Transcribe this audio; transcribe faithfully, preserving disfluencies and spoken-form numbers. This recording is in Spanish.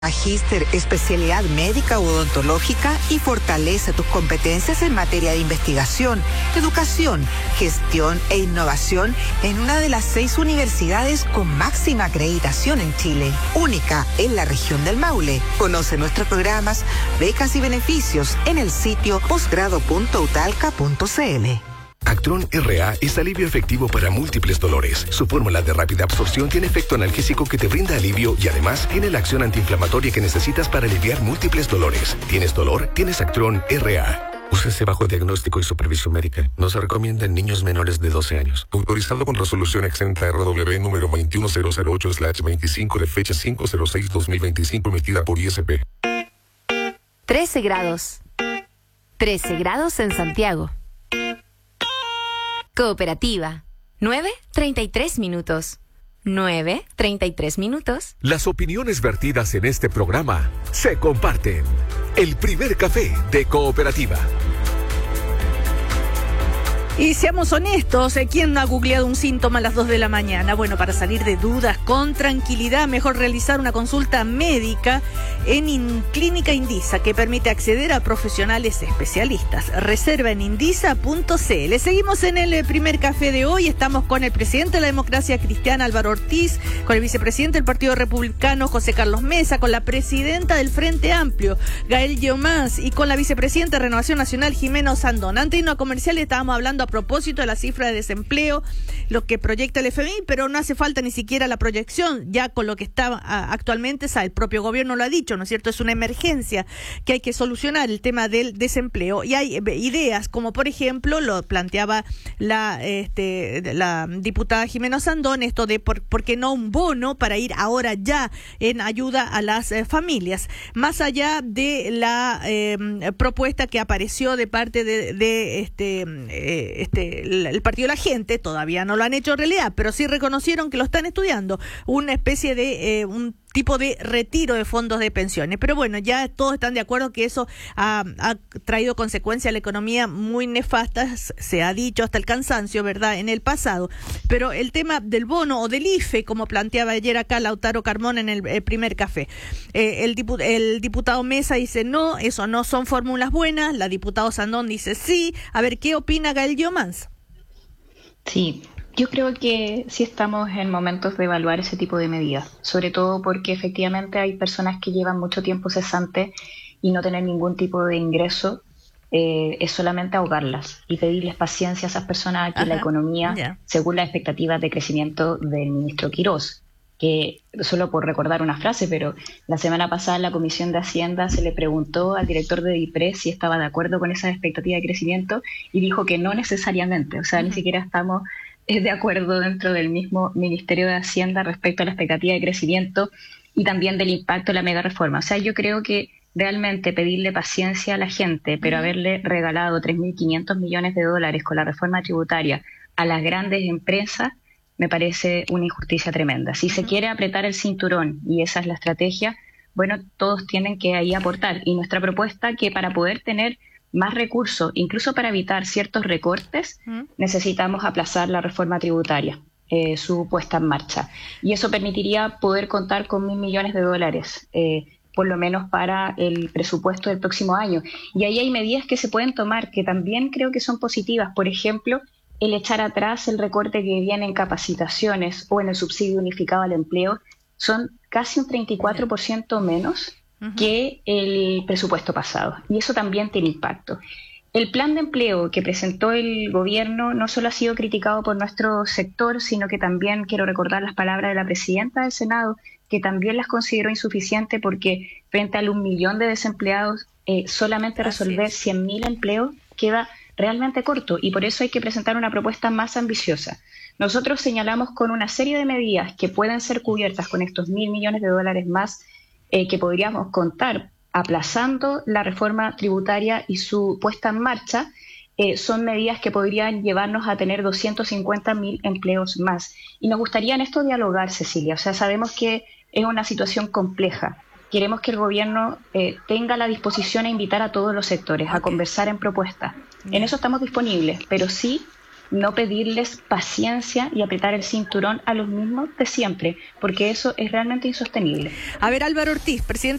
Magíster, especialidad médica u odontológica y fortalece tus competencias en materia de investigación, educación, gestión e innovación en una de las seis universidades con máxima acreditación en Chile, única en la región del Maule. Conoce nuestros programas, becas y beneficios en el sitio posgrado punto utalca punto cl. Actron R A es alivio efectivo para múltiples dolores. Su fórmula de rápida absorción tiene efecto analgésico que te brinda alivio y además tiene la acción antiinflamatoria que necesitas para aliviar múltiples dolores. ¿Tienes dolor? Tienes Actron R A. Úsese bajo diagnóstico y supervisión médica. No se recomienda en niños menores de doce años. Autorizado con resolución exenta R W número veintiuno mil ocho slash veinticinco de fecha cinco cero seis dos mil veinticinco emitida por I S P. trece grados. trece grados en Santiago. Cooperativa. nueve treinta y tres minutos. nueve treinta y tres minutos. Las opiniones vertidas en este programa se comparten. El primer café de Cooperativa. Y seamos honestos, ¿quién no ha googleado un síntoma a las dos de la mañana? Bueno, para salir de dudas con tranquilidad, mejor realizar una consulta médica en In- Clínica Indisa, que permite acceder a profesionales especialistas. Reserva en indisa punto cl. Seguimos en el primer café de hoy. Estamos con el presidente de la Democracia Cristiana, Álvaro Ortiz, con el vicepresidente del Partido Republicano, José Carlos Mesa, con la presidenta del Frente Amplio, Gael Llomans, y con la vicepresidenta de Renovación Nacional, Jimena Osandón. Antes de irnos a comercial estábamos hablando a propósito de la cifra de desempleo, lo que proyecta el F M I, pero no hace falta ni siquiera la proyección, ya con lo que está a, actualmente, o sea, el propio gobierno lo ha dicho, ¿no es cierto? Es una emergencia que hay que solucionar, el tema del desempleo, y hay ideas como, por ejemplo, lo planteaba la este la diputada Jimena Osandón, esto de por, por qué no un bono para ir ahora ya en ayuda a las eh, familias, más allá de la eh, propuesta que apareció de parte de, de este eh, Este, el, el partido de la gente. Todavía no lo han hecho en realidad, pero sí reconocieron que lo están estudiando, una especie de eh, un tipo de retiro de fondos de pensiones. Pero bueno, ya todos están de acuerdo que eso ha, ha traído consecuencias a la economía muy nefastas, se ha dicho hasta el cansancio, ¿verdad?, en el pasado. Pero el tema del bono o del I F E, como planteaba ayer acá Lautaro Carmona en el, el primer café, eh, el, dipu- el diputado Mesa dice no, eso no son fórmulas buenas, la diputada Sandón dice sí. A ver, ¿qué opina Gael Llomans? Sí, yo creo que sí estamos en momentos de evaluar ese tipo de medidas, sobre todo porque efectivamente hay personas que llevan mucho tiempo cesante y no tener ningún tipo de ingreso eh, es solamente ahogarlas y pedirles paciencia a esas personas a que Ajá, la economía, yeah. según las expectativas de crecimiento del ministro Quirós, que solo por recordar una frase, pero la semana pasada en la Comisión de Hacienda se le preguntó al director de DIPRES si estaba de acuerdo con esas expectativas de crecimiento y dijo que no necesariamente, o sea, uh-huh. ni siquiera estamos de acuerdo dentro del mismo Ministerio de Hacienda respecto a la expectativa de crecimiento y también del impacto de la mega reforma. O sea, yo creo que realmente pedirle paciencia a la gente, pero haberle regalado tres mil quinientos millones de dólares con la reforma tributaria a las grandes empresas me parece una injusticia tremenda. Si se quiere apretar el cinturón y esa es la estrategia, bueno, todos tienen que ahí aportar. Y nuestra propuesta que para poder tener más recursos, incluso para evitar ciertos recortes, ¿Mm? necesitamos aplazar la reforma tributaria, eh, su puesta en marcha. Y eso permitiría poder contar con mil millones de dólares, eh, por lo menos para el presupuesto del próximo año. Y ahí hay medidas que se pueden tomar que también creo que son positivas. Por ejemplo, el echar atrás el recorte que viene en capacitaciones o en el subsidio unificado al empleo son casi un treinta y cuatro por ciento menos uh-huh. que el presupuesto pasado. Y eso también tiene impacto. El plan de empleo que presentó el gobierno no solo ha sido criticado por nuestro sector, sino que también quiero recordar las palabras de la presidenta del Senado, que también las consideró insuficientes porque frente a un millón de desempleados, eh, solamente resolver cien mil empleos queda realmente corto y por eso hay que presentar una propuesta más ambiciosa. Nosotros señalamos con una serie de medidas que pueden ser cubiertas con estos mil millones de dólares más eh, que podríamos contar aplazando la reforma tributaria y su puesta en marcha. Eh, son medidas que podrían llevarnos a tener doscientos cincuenta mil empleos más. Y nos gustaría en esto dialogar, Cecilia. O sea, sabemos que es una situación compleja. Queremos que el gobierno eh, tenga la disposición a invitar a todos los sectores a conversar en propuestas. En eso estamos disponibles, pero sí no pedirles paciencia y apretar el cinturón a los mismos de siempre, porque eso es realmente insostenible. A ver, Álvaro Ortiz, presidente